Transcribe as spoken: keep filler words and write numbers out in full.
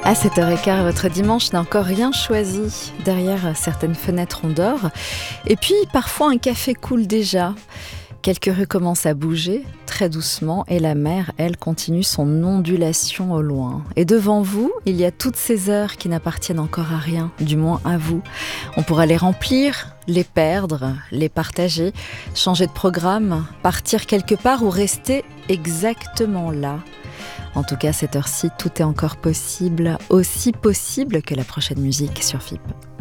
À sept heures quinze, votre dimanche n'a encore rien choisi. Derrière certaines fenêtres, on dort. Et puis, parfois, un café coule déjà. Quelques rues commencent à bouger, très doucement, et la mer, elle, continue son ondulation au loin. Et devant vous, il y a toutes ces heures qui n'appartiennent encore à rien, du moins à vous. On pourra les remplir, les perdre, les partager, changer de programme, partir quelque part ou rester exactement là. En tout cas, à cette heure-ci, tout est encore possible, aussi possible que la prochaine musique sur F I P.